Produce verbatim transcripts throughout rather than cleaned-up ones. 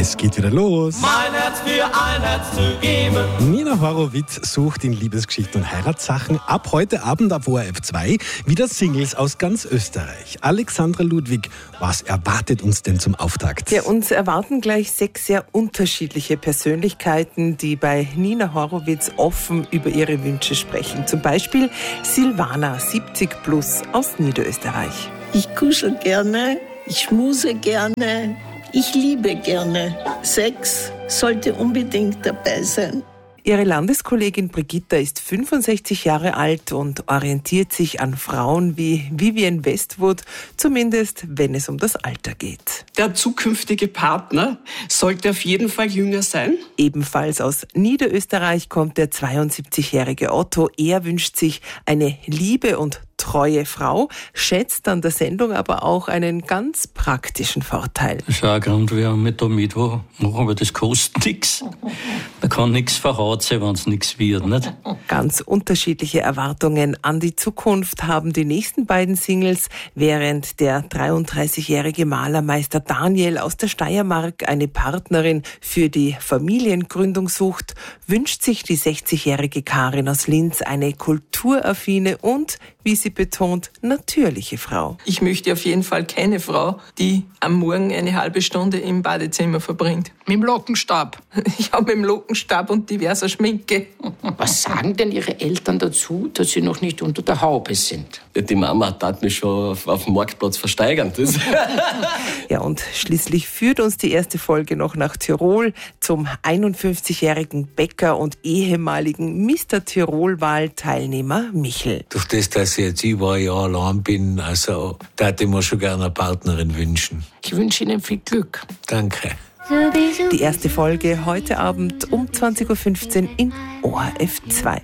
Es geht wieder los. Mein Herz für ein Herz zu geben. Nina Horowitz sucht in Liebesgeschichten und Heiratssachen ab heute Abend auf O R F zwei wieder Singles aus ganz Österreich. Alexandra Ludwig, was erwartet uns denn zum Auftakt? Ja, uns erwarten gleich sechs sehr unterschiedliche Persönlichkeiten, die bei Nina Horowitz offen über ihre Wünsche sprechen. Zum Beispiel Silvana, siebzig plus, aus Niederösterreich. Ich kuschel gerne, ich schmuse gerne, ich liebe gerne. Sex sollte unbedingt dabei sein. Ihre Landeskollegin Brigitta ist fünfundsechzig Jahre alt und orientiert sich an Frauen wie Vivienne Westwood, zumindest wenn es um das Alter geht. Der zukünftige Partner sollte auf jeden Fall jünger sein. Ebenfalls aus Niederösterreich kommt der zweiundsiebzigjährige Otto. Er wünscht sich eine liebe und treue Frau, schätzt an der Sendung aber auch einen ganz praktischen Vorteil. Das ist auch ein Grund, warum wir da Mittwoch machen, aber das kostet nichts. Da kann nichts verhaut sein, wenn es nichts wird, nicht? Ganz unterschiedliche Erwartungen an die Zukunft haben die nächsten beiden Singles, während der dreiunddreißigjährige Malermeister Daniel aus der Steiermark eine Partnerin für die Familiengründung sucht, wünscht sich die sechzigjährige Karin aus Linz eine kulturaffine und, wie sie betont, natürliche Frau. Ich möchte auf jeden Fall keine Frau, die am Morgen eine halbe Stunde im Badezimmer verbringt. Mit dem Lockenstab? Ja, mit dem Lockenstab und diverser Schminke. Was sagen denn Ihre Eltern dazu, dass Sie noch nicht unter der Haube sind? Die Mama tat mich schon auf, auf dem Marktplatz versteigern. Das. Ja, und schließlich führt uns die erste Folge noch nach Tirol zum einundfünfzigjährigen Bäcker und ehemaligen Mister Tirol-Wahl-Teilnehmer Michel. Durch das, dass ich jetzt über ein Jahr allein bin, also da hätte ich mir schon gerne eine Partnerin wünschen. Ich wünsche Ihnen viel Glück. Danke. Die erste Folge heute Abend um zwanzig Uhr fünfzehn in O R F zwei.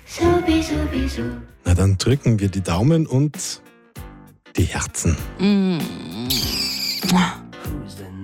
Na, dann drücken wir die Daumen und die Herzen. Mm.